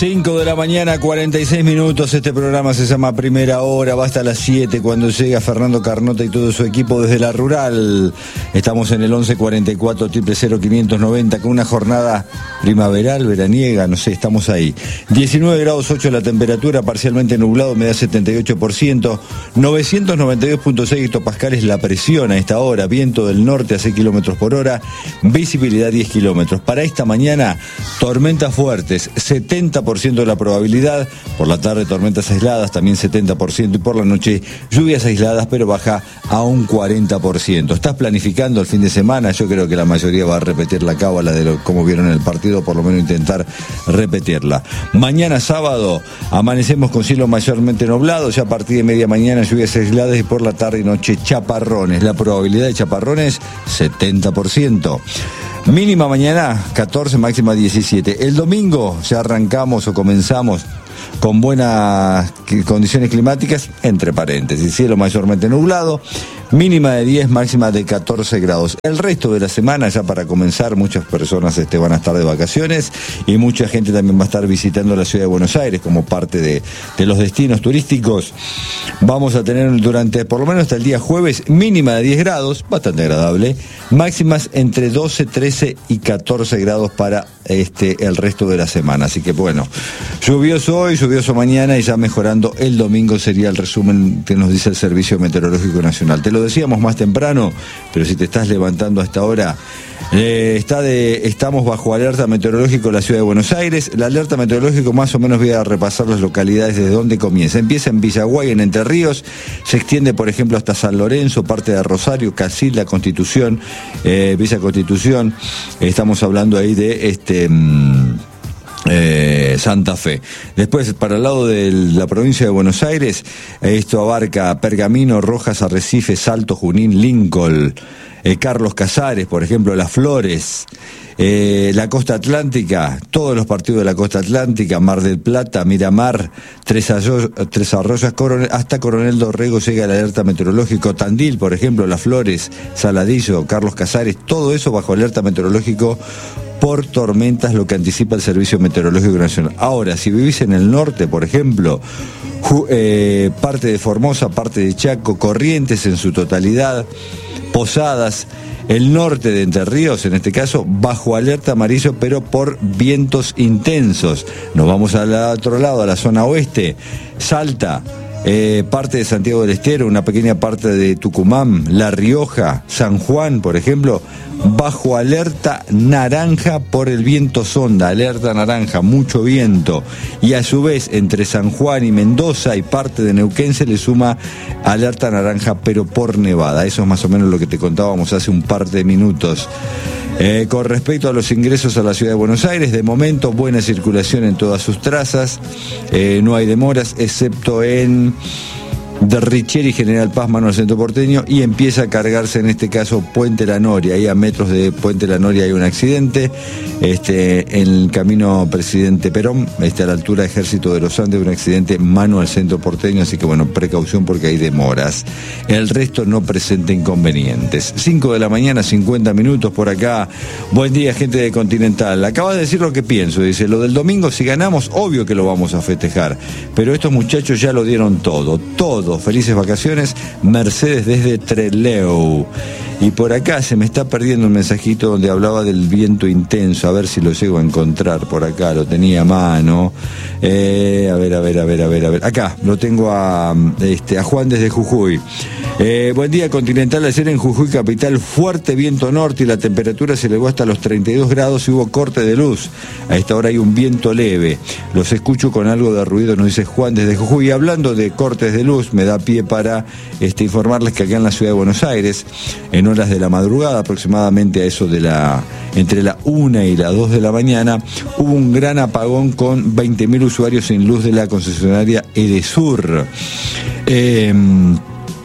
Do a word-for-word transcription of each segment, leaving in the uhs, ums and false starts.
cinco de la mañana, cuarenta y seis minutos. Este programa se llama Primera Hora. Va hasta las siete cuando llega Fernando Carnota y todo su equipo desde la rural. Estamos en el once cuarenta y cuatro, cero cero quinientos noventa con una jornada primaveral, veraniega, no sé, estamos ahí. diecinueve grados ocho la temperatura, parcialmente nublado, humedad setenta y ocho por ciento. novecientos noventa y dos punto seis hectopascales la presión a esta hora. Viento del norte a seis kilómetros por hora. Visibilidad diez kilómetros. Para esta mañana, tormentas fuertes, setenta por ciento de la probabilidad. Por la tarde, tormentas aisladas, también setenta por ciento. Y por la noche, lluvias aisladas, pero baja a un cuarenta por ciento. ¿Estás planificando el fin de semana? Yo creo que la mayoría va a repetir la cábala de lo, como vieron en el partido, por lo menos intentar repetirla. Mañana sábado, amanecemos con cielo mayormente nublado. Ya a partir de media mañana, lluvias aisladas y por la tarde y noche, chaparrones. La probabilidad de chaparrones, setenta por ciento. Mínima mañana catorce, máxima diecisiete. El domingo ya arrancamos o comenzamos con buenas condiciones climáticas, entre paréntesis, cielo mayormente nublado, mínima de diez, máxima de catorce grados. El resto de la semana, ya para comenzar, muchas personas este, van a estar de vacaciones y mucha gente también va a estar visitando la ciudad de Buenos Aires como parte de, de los destinos turísticos. Vamos a tener durante, por lo menos hasta el día jueves, mínima de diez grados, bastante agradable, máximas entre doce, trece y catorce grados para este, el resto de la semana. Así que bueno, lluvioso hoy, lluvioso mañana y ya mejorando el domingo sería el resumen que nos dice el Servicio Meteorológico Nacional. Te lo decíamos más temprano, pero si te estás levantando hasta ahora, eh, está de, estamos bajo alerta meteorológico en la ciudad de Buenos Aires. La alerta meteorológico, más o menos voy a repasar las localidades desde donde comienza. Empieza en Villaguay, en Entre Ríos, se extiende por ejemplo hasta San Lorenzo, parte de Rosario, Casil, La Constitución, eh, Villa Constitución. Estamos hablando ahí de este... Mmm, Eh, Santa Fe. Después, para el lado de la provincia de Buenos Aires, esto abarca Pergamino, Rojas, Arrecife, Salto, Junín, Lincoln, eh, Carlos Casares, por ejemplo, Las Flores, eh, la costa atlántica, todos los partidos de la costa atlántica, Mar del Plata, Miramar, Tres Arroyos, Tres Arroyos Coronel, hasta Coronel Dorrego llega el alerta meteorológico. Tandil, por ejemplo, Las Flores, Saladillo, Carlos Casares, todo eso bajo alerta meteorológico por tormentas, lo que anticipa el Servicio Meteorológico Nacional. Ahora, si vivís en el norte, por ejemplo, ju, eh, parte de Formosa, parte de Chaco, Corrientes en su totalidad, Posadas, el norte de Entre Ríos, en este caso, bajo alerta amarillo, pero por vientos intensos. Nos vamos al otro lado, a la zona oeste, Salta, Eh, parte de Santiago del Estero, una pequeña parte de Tucumán, La Rioja, San Juan, por ejemplo, bajo alerta naranja por el viento sonda, alerta naranja, mucho viento, y a su vez entre San Juan y Mendoza y parte de Neuquén se le suma alerta naranja pero por nevada. Eso es más o menos lo que te contábamos hace un par de minutos. Eh, con respecto a los ingresos a la ciudad de Buenos Aires, de momento buena circulación en todas sus trazas, eh, no hay demoras excepto en de Richeri y General Paz, mano al centro porteño, y empieza a cargarse en este caso Puente La Noria. Ahí a metros de Puente La Noria hay un accidente, este, en el camino Presidente Perón, este, a la altura de Ejército de los Andes, un accidente mano al centro porteño, así que bueno, precaución porque hay demoras. El resto no presenta inconvenientes. cinco de la mañana, cincuenta minutos por acá. Buen día, gente de Continental. Acabas de decir lo que pienso, dice, lo del domingo, si ganamos, obvio que lo vamos a festejar, pero estos muchachos ya lo dieron todo, todo. Felices vacaciones, Mercedes desde Trelew. Y por acá se me está perdiendo un mensajito donde hablaba del viento intenso, a ver si lo llego a encontrar por acá, lo tenía a mano. Eh, a ver, a ver, a ver, a ver, a ver. Acá lo tengo a, este, a Juan desde Jujuy. Eh, buen día, Continental. Ayer en Jujuy capital, fuerte viento norte y la temperatura se elevó hasta los treinta y dos grados y hubo corte de luz. A esta hora hay un viento leve. Los escucho con algo de ruido, nos dice Juan desde Jujuy. Y hablando de cortes de luz, me da pie para este, informarles que acá en la ciudad de Buenos Aires, en horas de la madrugada, aproximadamente a eso de la entre la una y las dos de la mañana, hubo un gran apagón con veinte mil usuarios sin luz de la concesionaria Edesur. Eh,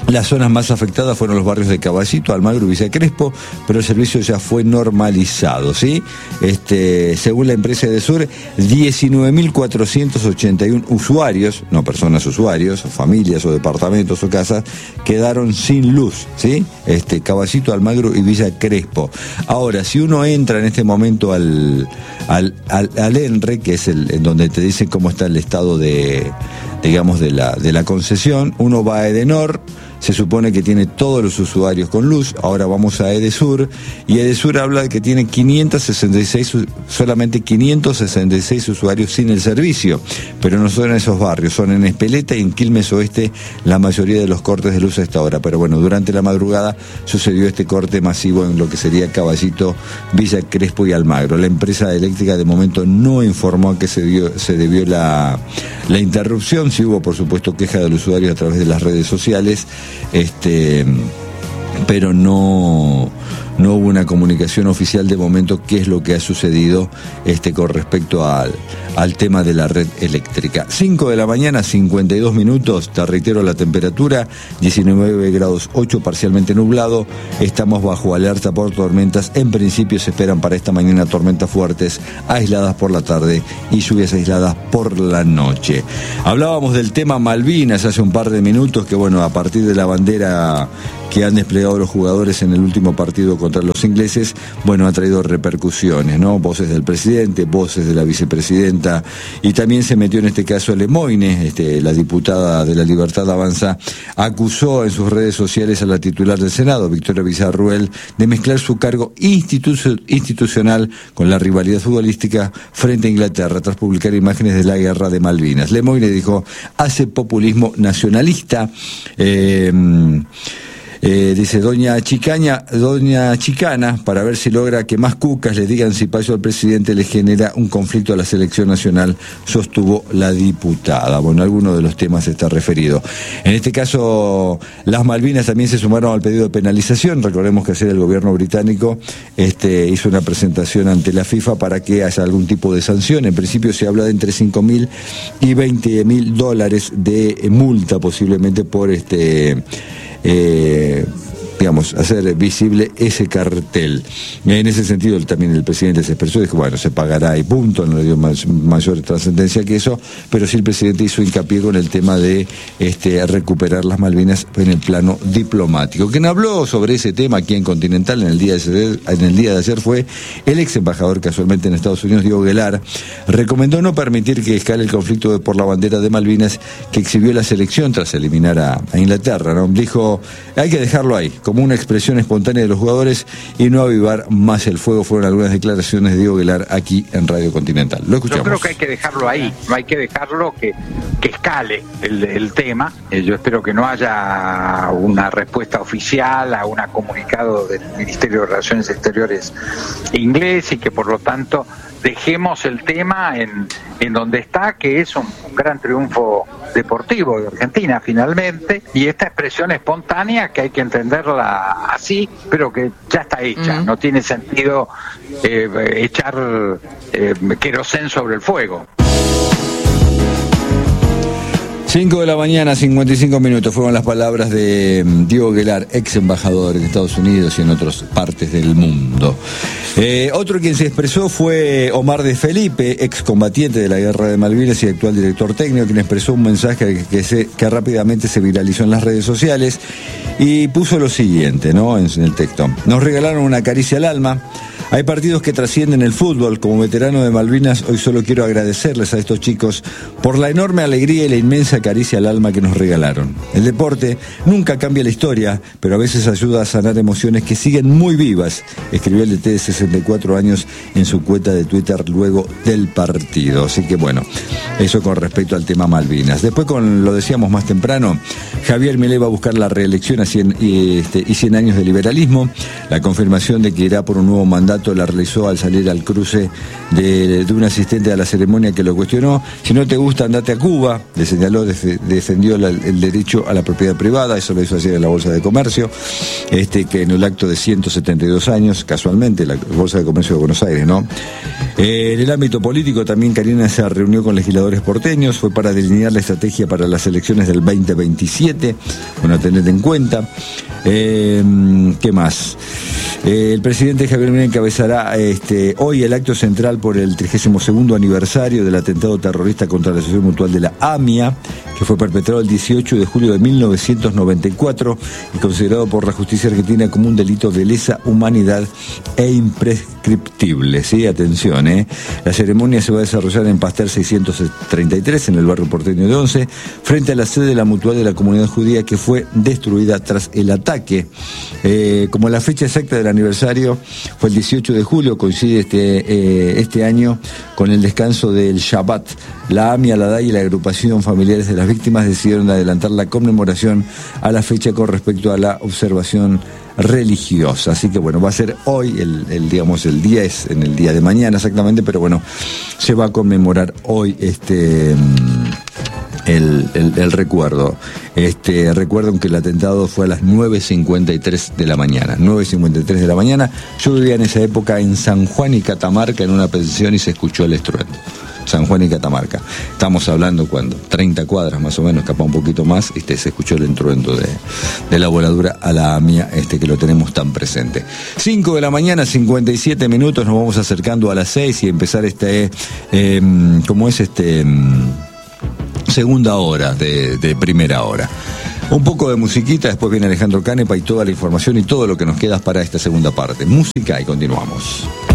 Las zonas más afectadas fueron los barrios de Caballito, Almagro y Villa Crespo, pero el servicio ya fue normalizado, ¿sí? Este, según la empresa Edesur, diecinueve mil cuatrocientos ochenta y uno usuarios, no personas usuarios, o familias o departamentos o casas, quedaron sin luz, ¿sí? Este, Caballito, Almagro y Villa Crespo. Ahora, si uno entra en este momento al, al, al, al ENRE, que es el en donde te dice cómo está el estado de, digamos, de la, de la concesión, uno va a Edenor. Se supone que tiene todos los usuarios con luz. Ahora vamos a Edesur, y Edesur habla de que tiene quinientos sesenta y seis, solamente quinientos sesenta y seis usuarios sin el servicio, pero no son en esos barrios, son en Espeleta y en Quilmes Oeste la mayoría de los cortes de luz a esta hora. Pero bueno, durante la madrugada sucedió este corte masivo en lo que sería Caballito, Villa Crespo y Almagro. La empresa eléctrica de momento no informó a qué se, dio, se debió la, la interrupción. Sí hubo, por supuesto, queja del usuario a través de las redes sociales. Este, pero no, no hubo una comunicación oficial de momento qué es lo que ha sucedido este, con respecto al, al tema de la red eléctrica. cinco de la mañana, cincuenta y dos minutos, te reitero la temperatura, diecinueve grados ocho, parcialmente nublado, estamos bajo alerta por tormentas. En principio se esperan para esta mañana tormentas fuertes, aisladas por la tarde y lluvias aisladas por la noche. Hablábamos del tema Malvinas hace un par de minutos, que bueno, a partir de la bandera que han desplegado los jugadores en el último partido contra los ingleses, bueno, ha traído repercusiones, ¿no? Voces del presidente, voces de la vicepresidenta, y también se metió en este caso Lemoine, este, la diputada de La Libertad Avanza, acusó en sus redes sociales a la titular del Senado, Victoria Villarruel, de mezclar su cargo institu- institucional con la rivalidad futbolística frente a Inglaterra, tras publicar imágenes de la guerra de Malvinas. Lemoine dijo, hace populismo nacionalista, eh... Eh, dice doña Chicaña, doña Chicana, para ver si logra que más cucas le digan cipayo al presidente, le genera un conflicto a la selección nacional, sostuvo la diputada. Bueno, alguno de los temas está referido. En este caso, las Malvinas también se sumaron al pedido de penalización. Recordemos que ayer el gobierno británico este, hizo una presentación ante la FIFA para que haya algún tipo de sanción. En principio se habla de entre cinco mil y veinte mil dólares de multa, posiblemente por este... Eh, digamos, hacer visible ese cartel. En ese sentido también el presidente se expresó, dijo, bueno, se pagará y punto, no le dio más, mayor trascendencia que eso, pero sí el presidente hizo hincapié con el tema de este, recuperar las Malvinas en el plano diplomático. Quien habló sobre ese tema aquí en Continental en el día de ayer, en el día de ayer fue el ex embajador casualmente en Estados Unidos, Diego Guelar. Recomendó no permitir que escale el conflicto de, por la bandera de Malvinas que exhibió la selección tras eliminar a, a Inglaterra, ¿no? Dijo, hay que dejarlo ahí, como una expresión espontánea de los jugadores y no avivar más el fuego. Fueron algunas declaraciones de Diego Guelar aquí en Radio Continental. Lo escuchamos. Yo creo que hay que dejarlo ahí, no hay que dejarlo que, que escale el, el tema. Eh, yo espero que no haya una respuesta oficial a un comunicado del Ministerio de Relaciones Exteriores inglés y que por lo tanto dejemos el tema en, en donde está, que es un, un gran triunfo deportivo de Argentina finalmente, y esta expresión espontánea que hay que entenderla así, pero que ya está hecha, uh-huh. No tiene sentido eh, echar eh, querosén sobre el fuego. cinco de la mañana, cincuenta y cinco minutos, fueron las palabras de Diego Guelar, ex embajador en Estados Unidos y en otras partes del mundo. Eh, otro quien se expresó fue Omar de Felipe, ex combatiente de la guerra de Malvinas y actual director técnico, quien expresó un mensaje que, que, se, que rápidamente se viralizó en las redes sociales y puso lo siguiente, ¿no? En, en el texto. Nos regalaron una caricia al alma. Hay partidos que trascienden el fútbol. Como veterano de Malvinas, hoy solo quiero agradecerles a estos chicos por la enorme alegría y la inmensa caricia al alma que nos regalaron. El deporte nunca cambia la historia, pero a veces ayuda a sanar emociones que siguen muy vivas, escribió el D T de sesenta y cuatro años en su cuenta de Twitter luego del partido. Así que bueno, eso con respecto al tema Malvinas. Después, con lo decíamos más temprano, Javier Milei va a buscar la reelección a cien, y, este, y cien años de liberalismo, la confirmación de que irá por un nuevo mandato candidato la realizó al salir al cruce de, de un asistente a la ceremonia que lo cuestionó. Si no te gusta, andate a Cuba, le señaló, def, defendió la, el derecho a la propiedad privada, eso lo hizo ayer en la Bolsa de Comercio, este que en el acto de ciento setenta y dos años, casualmente, la Bolsa de Comercio de Buenos Aires, ¿no? Eh, en el ámbito político también Karina se reunió con legisladores porteños, fue para delinear la estrategia para las elecciones del veinte veintisiete, bueno, a tener en cuenta. Eh, ¿Qué más? Eh, el presidente Javier Milei encabezará este, hoy el acto central por el trigésimo segundo aniversario del atentado terrorista contra la Asociación Mutual de la AMIA, que fue perpetrado el dieciocho de julio de mil novecientos noventa y cuatro y considerado por la justicia argentina como un delito de lesa humanidad e imprescriptible. Sí, atención, ¿eh? La ceremonia se va a desarrollar en Pastel seiscientos treinta y tres, en el barrio porteño de Once, frente a la sede de la Mutual de la Comunidad Judía, que fue destruida tras el ataque. Eh, como la fecha exacta del aniversario fue el dieciocho de julio, coincide este, eh, este año con el descanso del Shabbat. La AMIA, la D A I y la agrupación familiares de las víctimas decidieron adelantar la conmemoración a la fecha con respecto a la observación religiosa. Así que bueno, va a ser hoy, el, el digamos el día es en el día de mañana exactamente, pero bueno, se va a conmemorar hoy este el, el, el recuerdo. Este, recuerden que el atentado fue a las nueve cincuenta y tres de la mañana. nueve cincuenta y tres de la mañana. Yo vivía en esa época en San Juan y Catamarca en una pensión y se escuchó el estruendo. San Juan y Catamarca. Estamos hablando cuando treinta cuadras más o menos, capaz un poquito más, este, se escuchó el estruendo de, de la voladura a la AMIA, este, que lo tenemos tan presente. cinco de la mañana, cincuenta y siete minutos, nos vamos acercando a las seis y empezar este, eh, ¿cómo es este? Segunda hora de, de primera hora. Un poco de musiquita, después viene Alejandro Canepa y toda la información y todo lo que nos queda para esta segunda parte. Música y continuamos.